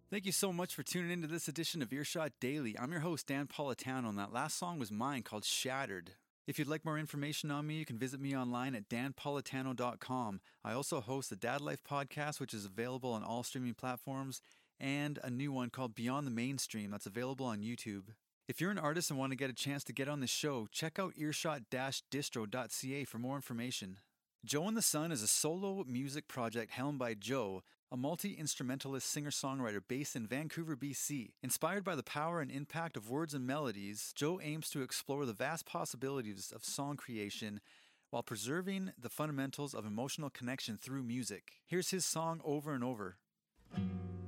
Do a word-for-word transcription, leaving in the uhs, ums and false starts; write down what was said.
Thank you so much for tuning into this edition of Earshot Daily. I'm your host, Dan Politano, and that last song was mine called Shattered. If you'd like more information on me, you can visit me online at dan politano dot com. I also host the Dad Life podcast, which is available on all streaming platforms, and a new one called Beyond the Mainstream that's available on YouTube. If you're an artist and want to get a chance to get on the show, check out earshot dash distro dot c a for more information. Joe and the Sun is a solo music project helmed by Joe, a multi-instrumentalist singer-songwriter based in Vancouver, B C. Inspired by the power and impact of words and melodies, Joe aims to explore the vast possibilities of song creation while preserving the fundamentals of emotional connection through music. Here's his song Over and Over.